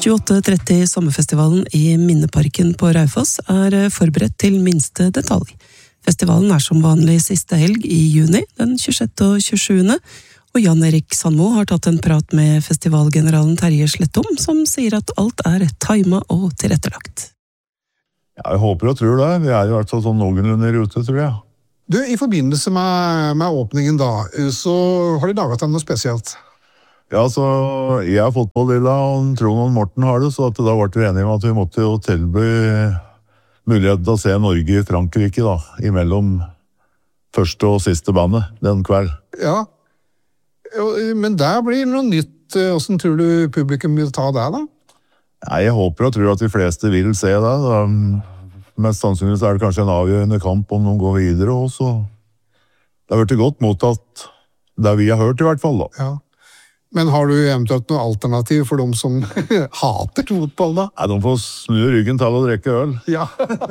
2830 Sommerfestivalen i Minneparken på Raufoss forberedt til minste detalj. Festivalen som vanlig siste helg i juni, den 26. og 27. Og Jan Erik Sandmo har tatt en prat med festivalgeneralen Terje Slettum, som sier at alt timet og tilrettelagt. Ja, jeg håper og tror det. Vi jo i hvert fall sånn noenlunde i rute, tror jeg. Du, i forbindelse med åpningen da, så har de laget noe spesielt. Ja, så jeg har fotball-lilla, og Trond og Morten har det, så at da ble vi enige om at vi måtte jo tilby muligheten til å se Norge i Frankrike da, imellom første og siste bandet den kveld. Ja, men der blir noe nytt. Hvordan tror du publikum vil ta det da? Nei, jeg håper og tror at de fleste vil se det. Mest sannsynligvis det kanskje en avgjørende kamp om noen går videre også. Det har vært godt mottatt det vi har hørt i hvert fall da. Ja. Men har du eventuelt noe alternativ for dem som hater fotball da? Nei, de får snu ryggen til å drikke øl. Ja.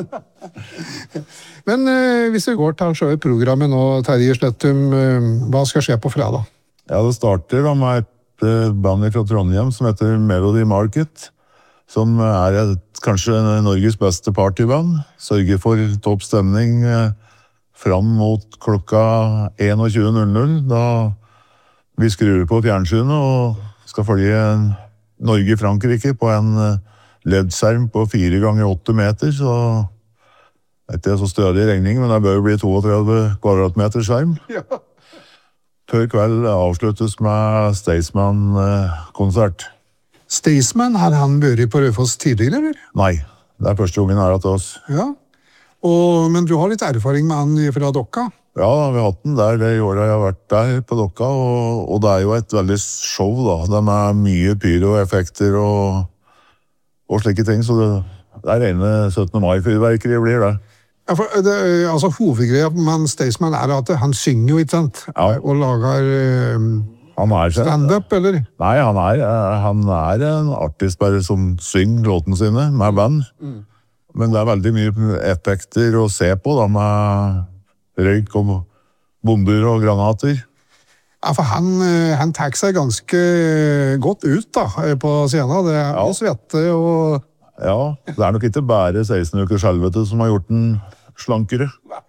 Men hvis vi går til selve programmet nå, Terje Slettum, hva skal skje på fredag? Ja, det starter da med et band fra Trondheim som heter Melody Market, som kanskje Norges beste partyband. Sørger for topp stemning fram mot klokka 21.00, da vi skrur på fjernsynet og skal følge Norge i Frankrike på en LED-skjerm på 4 ganger 8 meter, så det så stødig regning, men det bør jo bli 32 kvadratmeter skjerm. Ja. Før kveld avsluttes med Staysman-konsert. Staysman, har han vært på Raufoss tidligere, eller? Nei, det første gangen her til oss. Ja, men du har litt erfaring med han fra Dokka? Ja, vi har hatt den der det året jeg har vært der på Dokka, og det jo et veldig show da. Det mye pyroeffekter og slike ting, så det rene 17. mai-fyrverkeri blir det. Ja, for altså hovedgreia med Staysman at han synger jo, ikke sant? Ja. Og lager stand-up, eller? Nei, han en artist bare som synger låten sine med band. Men det veldig mye effekter å se på da, med røyk og bomber og granater. Ja, for han tar seg ganske godt ut da, på scenen. Det mye svette og... Ja, det nok ikke bare 16 ukers helvete som har gjort den slankere.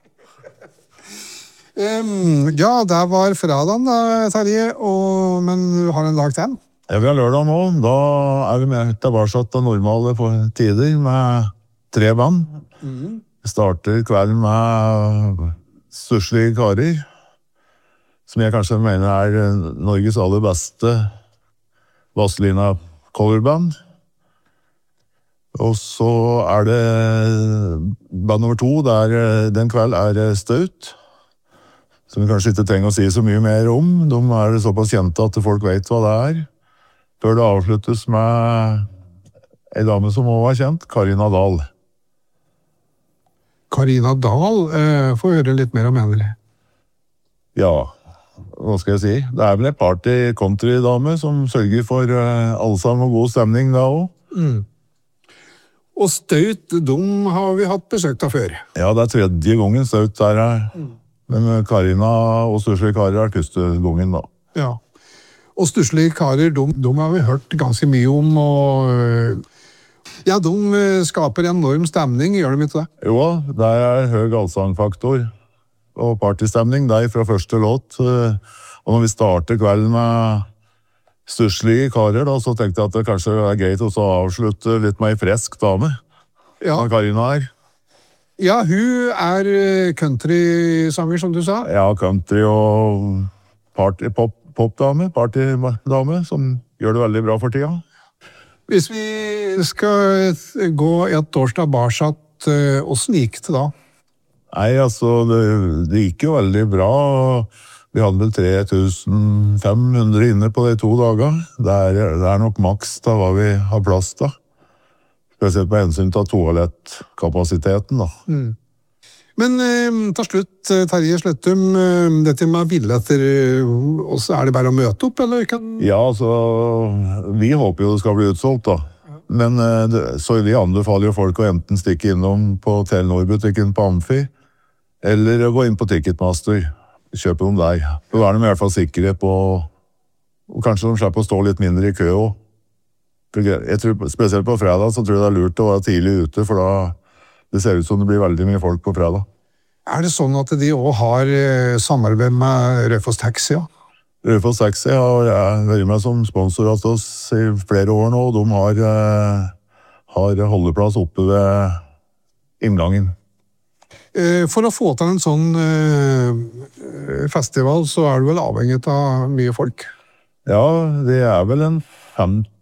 Ja, det var fredagen da, Terje, men du har en dag til? Ja, vi har lørdag nå. Da vi med tilbake til normale tider med 3 band. Vi starter kvelden med Stusslige karer, som jeg kanskje mener Norges aller beste Vazelina coverband. Og så det band nummer 2, den kveld Staut, som vi kanskje ikke trenger å si så mye mer om. De såpass kjente at folk vet hva det før det avsluttes med en dame som også kjent, Karina Dahl. Karina Dahl, får høre litt mer om henne. Ja, hva skal jeg si? Det vel en party-country-dame som sørger for allsang og god stemning da også. Og Staut, de har vi hatt besøk av før. Ja, det 3. gangen Staut men Karina og Stusslige karer første gangen da. Ja, og Stusslige karer, de har vi hørt ganske mye om, og ja, de skaper enorm stemning, gjør de ikke det? Jo, det høy allsangfaktor og partystemning der fra første låt. Og når vi starter kvelden med Stusslige karer, da, så tenkte jeg at det kanskje greit å avslutte litt med en frisk dame. Ja. Karina Ja, hun country-sanger, som du sa. Ja, country og pop-dame, partydame, som gjør det veldig bra for tida. Hvis vi skal gå et års tilbake, hvordan gikk det da? Nei, altså, det gikk jo veldig bra. Vi hadde vel 3500 inne på de 2 dagene. Det nok maks da hva vi har plass da. Spesielt på hensyn til toalettkapasiteten da. Men til slutt, Terje Slettum, dette med billetter, også det bare å møte opp, eller? Ja, altså, vi håper jo det skal bli utsolgt da. Men så vi anbefaler jo folk å enten stikke innom på Telenor-butikken på Amfi, eller gå inn på Ticketmaster, kjøpe dem der. Da de i hvert fall sikre på, og kanskje de slipper å stå litt mindre i kø også. Jeg tror, spesielt på fredag så tror jeg det lurt å være tidlig ute, for da det ser ut som det blir veldig mye folk på fredag. Det sånn at de også har samarbeid med Raufoss Taxi? Ja? Raufoss Taxi har jeg vært med som sponsor av oss i flere år nå, og de har holdeplass oppe ved inngangen. For å få til en sånn festival så du vel avhengig av mye folk? Ja, det vel en